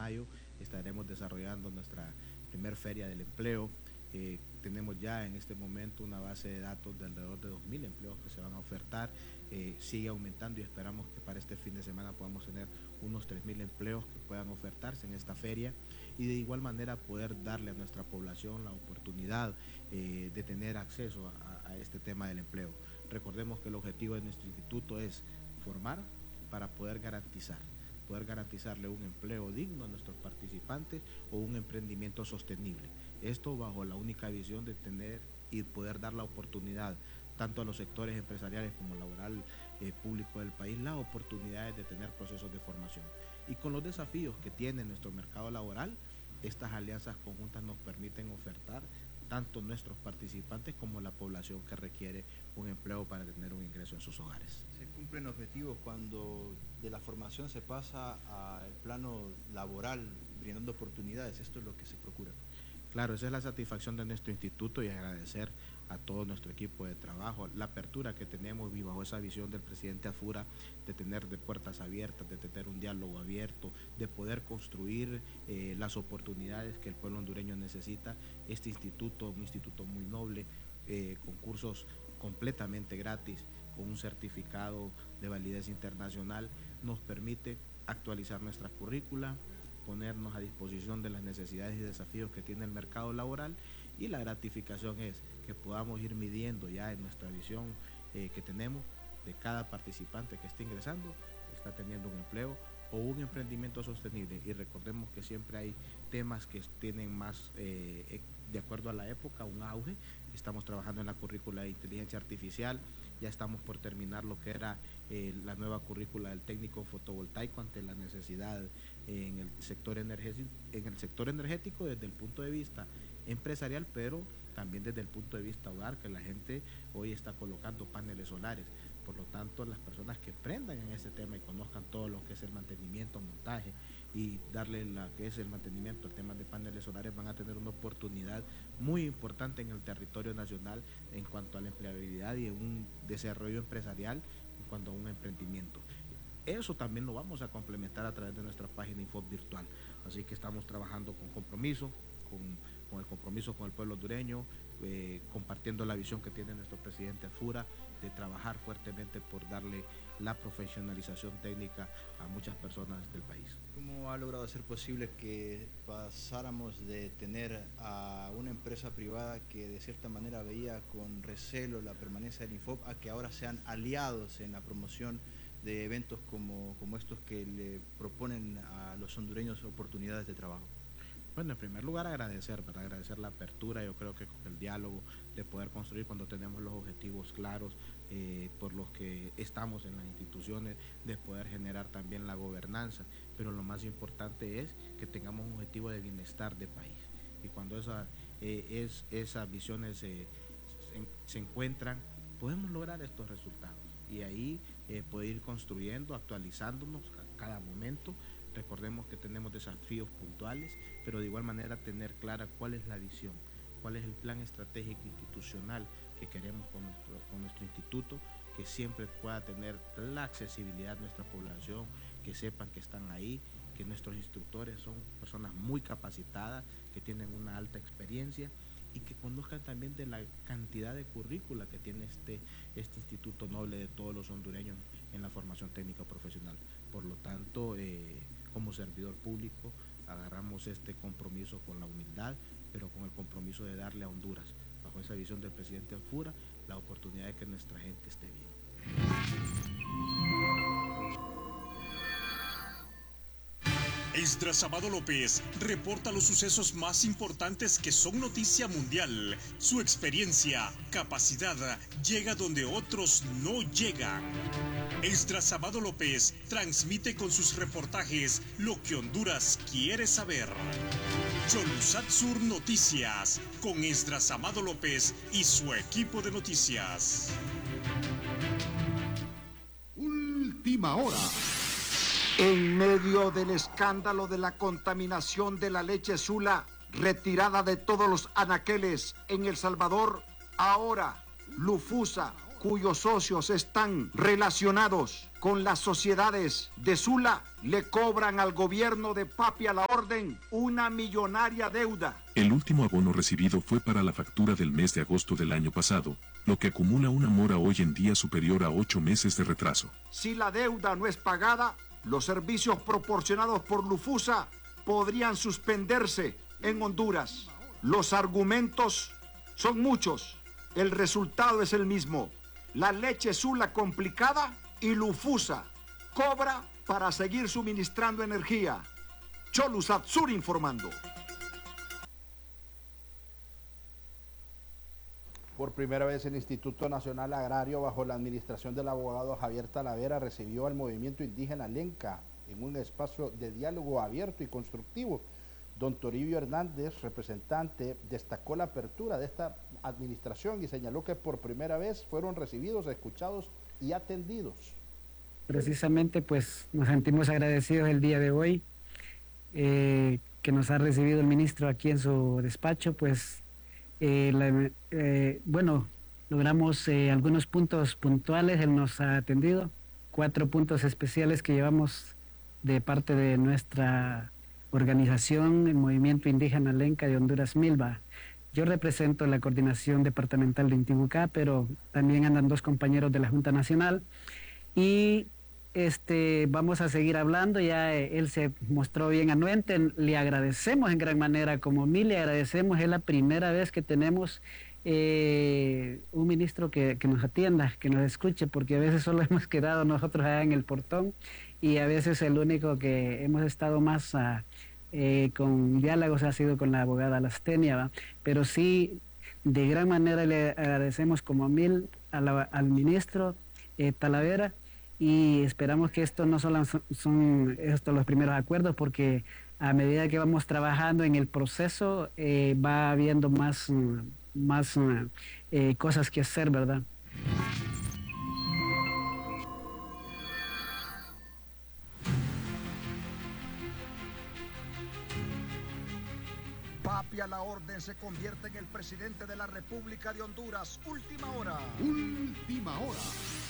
mayo estaremos desarrollando nuestra primer feria del empleo. Tenemos ya en este momento una base de datos de alrededor de 2.000 empleos que se van a ofertar. Sigue aumentando y esperamos que para este fin de semana podamos tener unos 3.000 empleos que puedan ofertarse en esta feria, y de igual manera poder darle a nuestra población la oportunidad de tener acceso a este tema del empleo. Recordemos que el objetivo de nuestro instituto es formar para poder garantizarle un empleo digno a nuestros participantes o un emprendimiento sostenible. Esto bajo la única visión de tener y poder dar la oportunidad tanto a los sectores empresariales como laboral público del país, las oportunidades de tener procesos de formación. Y con los desafíos que tiene nuestro mercado laboral, estas alianzas conjuntas nos permiten ofertar tanto nuestros participantes como la población que requiere un empleo para tener un ingreso en sus hogares. ¿Se cumplen objetivos cuando de la formación se pasa al plano laboral, brindando oportunidades? Esto es lo que se procura. Claro, esa es la satisfacción de nuestro instituto, y agradecer a todo nuestro equipo de trabajo la apertura que tenemos y bajo esa visión del presidente Afura de tener de puertas abiertas, de tener un diálogo abierto, de poder construir las oportunidades que el pueblo hondureño necesita. Este instituto, un instituto muy noble, con cursos completamente gratis, con un certificado de validez internacional, nos permite actualizar nuestra currícula, ponernos a disposición de las necesidades y desafíos que tiene el mercado laboral, y la gratificación es que podamos ir midiendo ya en nuestra visión que tenemos de cada participante que esté ingresando, está teniendo un empleo o un emprendimiento sostenible. Y recordemos que siempre hay temas que tienen más, de acuerdo a la época, un auge. Estamos trabajando en la currícula de inteligencia artificial, ya estamos por terminar lo que era la nueva currícula del técnico fotovoltaico ante la necesidad en el sector energético desde el punto de vista empresarial, pero también desde el punto de vista hogar, que la gente hoy está colocando paneles solares. Por lo tanto, las personas que aprendan en ese tema y conozcan todo lo que es el mantenimiento, montaje y darle lo que es el mantenimiento al tema de paneles solares, van a tener una oportunidad muy importante en el territorio nacional en cuanto a la empleabilidad y en un desarrollo empresarial en cuanto a un emprendimiento. Eso también lo vamos a complementar a través de nuestra página Infob virtual. Así que estamos trabajando con compromiso, con el compromiso con el pueblo hondureño, compartiendo la visión que tiene nuestro presidente Afura de trabajar fuertemente por darle la profesionalización técnica a muchas personas del país. ¿Cómo ha logrado hacer posible que pasáramos de tener a una empresa privada que de cierta manera veía con recelo la permanencia del Infob a que ahora sean aliados en la promoción de eventos como estos que le proponen a los hondureños oportunidades de trabajo? Bueno, en primer lugar agradecer la apertura. Yo creo que con el diálogo de poder construir cuando tenemos los objetivos claros por los que estamos en las instituciones, de poder generar también la gobernanza, pero lo más importante es que tengamos un objetivo de bienestar de país, y cuando esas visiones se encuentran, podemos lograr estos resultados, y ahí poder ir construyendo, actualizándonos a cada momento. Recordemos que tenemos desafíos puntuales, pero de igual manera tener clara cuál es la visión, cuál es el plan estratégico institucional que queremos con nuestro instituto, que siempre pueda tener la accesibilidad a nuestra población, que sepan que están ahí, que nuestros instructores son personas muy capacitadas, que tienen una alta experiencia, y que conozcan también de la cantidad de currícula que tiene este instituto noble de todos los hondureños en la formación técnica profesional. Por lo tanto, como servidor público, agarramos este compromiso con la humildad, pero con el compromiso de darle a Honduras, bajo esa visión del presidente Afura, la oportunidad de que nuestra gente esté bien. Esdras Amado López reporta los sucesos más importantes que son noticia mundial. Su experiencia, capacidad, llega donde otros no llegan. Esdras Amado López transmite con sus reportajes lo que Honduras quiere saber. Yolusat Sur Noticias, con Esdras Amado López y su equipo de noticias. Última hora. En medio del escándalo de la contaminación de la leche Sula, retirada de todos los anaqueles en El Salvador, ahora Lufusa, cuyos socios están relacionados con las sociedades de Sula, le cobran al gobierno de Papi a la Orden una millonaria deuda. El último abono recibido fue para la factura del mes de agosto del año pasado, lo que acumula una mora hoy en día superior a 8 meses de retraso. Si la deuda no es pagada, los servicios proporcionados por Lufusa podrían suspenderse en Honduras. Los argumentos son muchos. El resultado es el mismo. La leche Sula complicada y Lufusa cobra para seguir suministrando energía. Cholu Satsur informando. Por primera vez el Instituto Nacional Agrario, bajo la administración del abogado Javier Talavera, recibió al movimiento indígena Lenca en un espacio de diálogo abierto y constructivo. Don Toribio Hernández, representante, destacó la apertura de esta administración y señaló que por primera vez fueron recibidos, escuchados y atendidos. Precisamente pues nos sentimos agradecidos el día de hoy que nos ha recibido el ministro aquí en su despacho, pues bueno, logramos algunos puntos puntuales, él nos ha atendido, 4 puntos especiales que llevamos de parte de nuestra organización, el Movimiento Indígena Lenca de Honduras Milva. Yo represento la coordinación departamental de Intibucá, pero también andan 2 compañeros de la Junta Nacional y vamos a seguir hablando. Ya él se mostró bien anuente, le agradecemos en gran manera, como MIL le agradecemos, es la primera vez que tenemos un ministro que nos atienda, que nos escuche, porque a veces solo hemos quedado nosotros allá en el portón y a veces el único que hemos estado más con diálogos ha sido con la abogada Lastenia, ¿va? Pero sí, de gran manera le agradecemos como MIL al ministro Talavera, y esperamos que esto no solo son estos los primeros acuerdos, porque a medida que vamos trabajando en el proceso va habiendo más cosas que hacer, ¿verdad? Papi a la Orden se convierte en el presidente de la República de Honduras. Última hora. Última hora.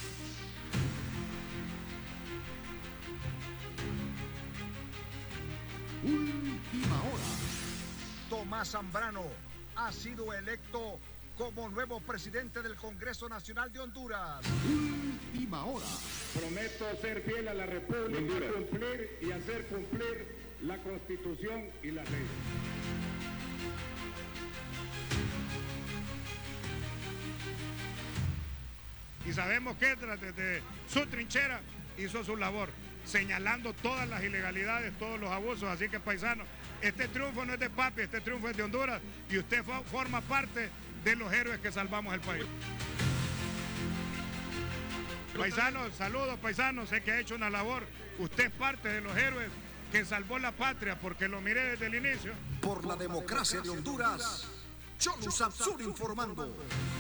Última hora. Tomás Zambrano ha sido electo como nuevo presidente del Congreso Nacional de Honduras. Última hora. Prometo ser fiel a la República, cumplir y hacer cumplir la Constitución y las leyes. Y sabemos que desde su trinchera hizo su labor, señalando todas las ilegalidades, todos los abusos. Así que, paisanos, este triunfo no es de Papi, este triunfo es de Honduras, y usted forma parte de los héroes que salvamos el país. Paisanos, saludos paisanos, sé que ha hecho una labor. Usted es parte de los héroes que salvó la patria, porque lo miré desde el inicio. Por la democracia de Honduras, Cholu Satsur informando.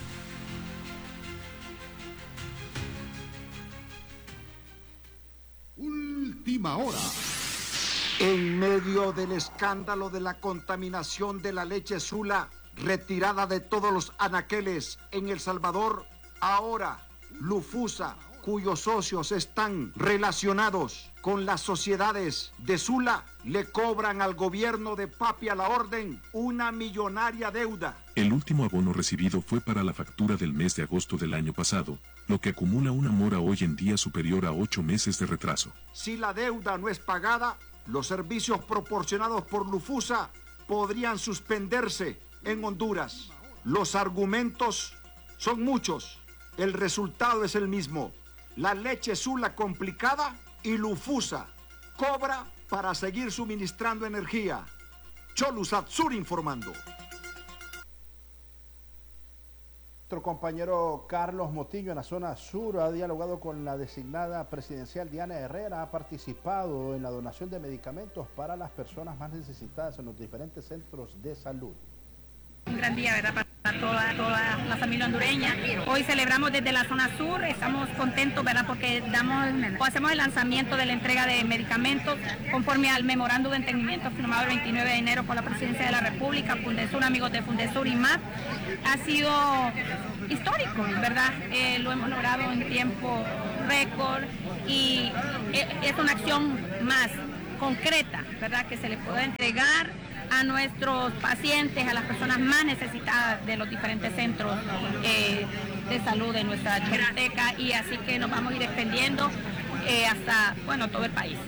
Última hora. En medio del escándalo de la contaminación de la leche Sula, retirada de todos los anaqueles en El Salvador, ahora Lufusa, cuyos socios están relacionados con las sociedades de Sula, le cobran al gobierno de Papi a la Orden una millonaria deuda. El último abono recibido fue para la factura del mes de agosto del año pasado, lo que acumula una mora hoy en día superior a 8 meses de retraso. Si la deuda no es pagada, los servicios proporcionados por Lufusa podrían suspenderse en Honduras. Los argumentos son muchos. El resultado es el mismo. La leche Sula complicada y Lufusa cobra para seguir suministrando energía. Cholu Satsur informando. Nuestro compañero Carlos Motiño en la zona sur ha dialogado con la designada presidencial Diana Herrera, ha participado en la donación de medicamentos para las personas más necesitadas en los diferentes centros de salud. Un gran día, ¿verdad? A toda la familia hondureña. Hoy celebramos desde la zona sur, estamos contentos, ¿verdad? Porque hacemos el lanzamiento de la entrega de medicamentos conforme al memorándum de entendimiento firmado el 29 de enero por la Presidencia de la República, Fundesur, amigos de Fundesur y MAP. Ha sido histórico, ¿verdad? Lo hemos logrado en tiempo récord y es una acción más concreta, ¿verdad? Que se le puede entregar a nuestros pacientes, a las personas más necesitadas de los diferentes centros de salud de nuestra Choluteca, y así que nos vamos a ir extendiendo hasta, bueno, todo el país.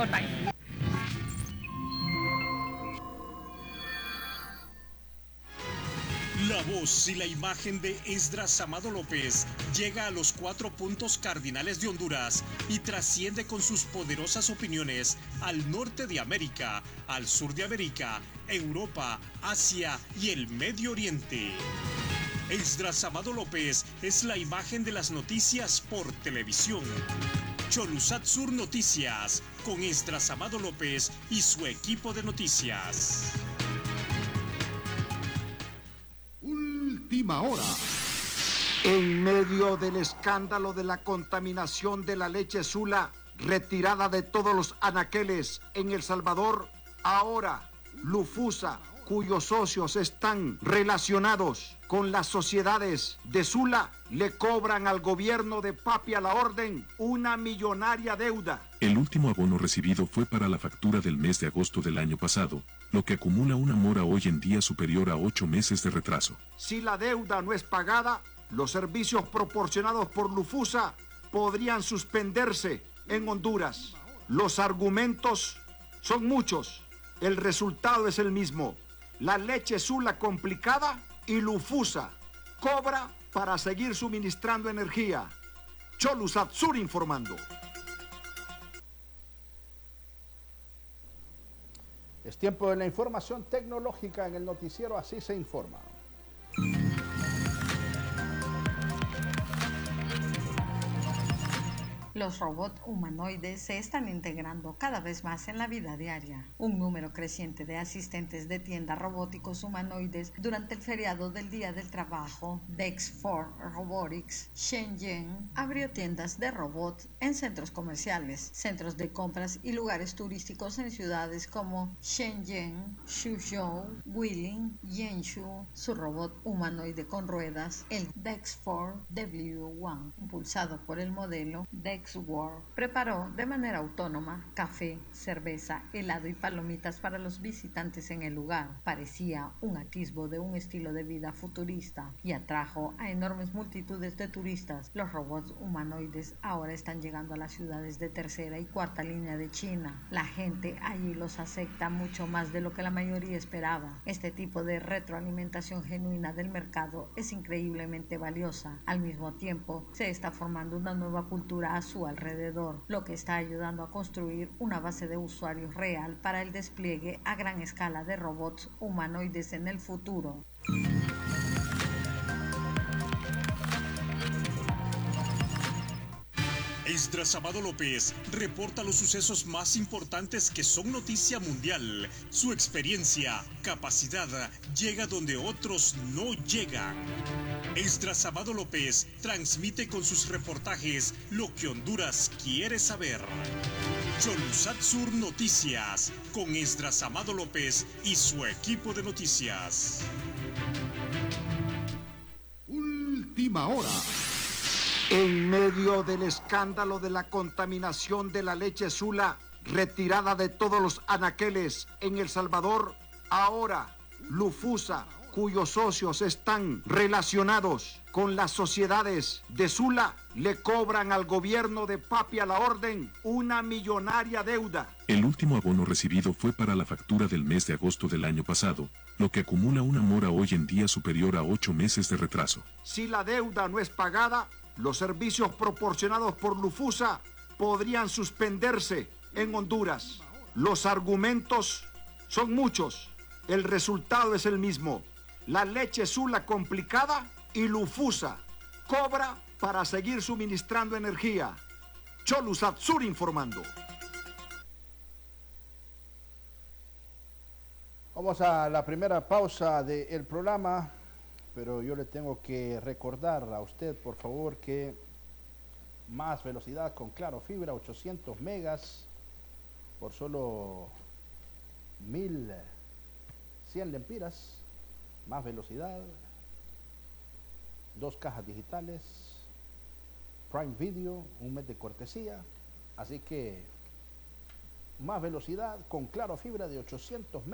La voz y la imagen de Esdras Amado López llega a los 4 puntos cardinales de Honduras y trasciende con sus poderosas opiniones al norte de América, al sur de América, Europa, Asia y el Medio Oriente. Esdras Amado López es la imagen de las noticias por televisión. Cholusat Sur Noticias, con Esdras Amado López y su equipo de noticias. Última hora. En medio del escándalo de la contaminación de la leche Sula, retirada de todos los anaqueles en El Salvador, ahora Lufusa, cuyos socios están relacionados con las sociedades de Sula, le cobran al gobierno de Papi a la Orden una millonaria deuda. El último abono recibido fue para la factura del mes de agosto del año pasado, lo que acumula una mora hoy en día superior a 8 meses de retraso. Si la deuda no es pagada, los servicios proporcionados por Lufusa podrían suspenderse en Honduras. Los argumentos son muchos. El resultado es el mismo. La leche Sula complicada y Lufusa cobra para seguir suministrando energía. Cholusat Sur informando. Es tiempo de la información tecnológica en el noticiero Así se informa. Los robots humanoides se están integrando cada vez más en la vida diaria. Un número creciente de asistentes de tienda robóticos humanoides durante el feriado del Día del Trabajo, Dex4 Robotics Shenzhen abrió tiendas de robots en centros comerciales, centros de compras y lugares turísticos en ciudades como Shenzhen, Suzhou, Guilin, Yanshu. Su robot humanoide con ruedas, el Dex4 W1, impulsado por el modelo Dex World, preparó de manera autónoma café, cerveza, helado y palomitas para los visitantes en el lugar. Parecía un atisbo de un estilo de vida futurista y atrajo a enormes multitudes de turistas. Los robots humanoides ahora están llegando a las ciudades de tercera y cuarta línea de China. La gente allí los acepta mucho más de lo que la mayoría esperaba. Este tipo de retroalimentación genuina del mercado es increíblemente valiosa. Al mismo tiempo, se está formando una nueva cultura a su alrededor, lo que está ayudando a construir una base de usuarios real para el despliegue a gran escala de robots humanoides en el futuro. Esdras Amado López reporta los sucesos más importantes que son noticia mundial. Su experiencia, capacidad, llega donde otros no llegan. Esdras Amado López transmite con sus reportajes lo que Honduras quiere saber. Cholusat Sur Noticias, con Esdras Amado López y su equipo de noticias. Última hora. En medio del escándalo de la contaminación de la leche Sula, retirada de todos los anaqueles en El Salvador, ahora Lufusa, cuyos socios están relacionados con las sociedades de Sula, le cobran al gobierno de Papi a la Orden una millonaria deuda. El último abono recibido fue para la factura del mes de agosto del año pasado, lo que acumula una mora hoy en día superior a 8 meses de retraso. Si la deuda no es pagada, los servicios proporcionados por Lufusa podrían suspenderse en Honduras. Los argumentos son muchos. El resultado es el mismo. La leche Sula complicada y Lufusa cobra para seguir suministrando energía. Cholusat Sur informando. Vamos a la primera pausa del programa. pero yo le tengo que recordar a usted, por favor, que más velocidad con Claro Fibra, 800 megas por solo 1.100 lempiras, más velocidad, 2 cajas digitales, Prime Video, un mes de cortesía, así que más velocidad con Claro Fibra de 800 megas.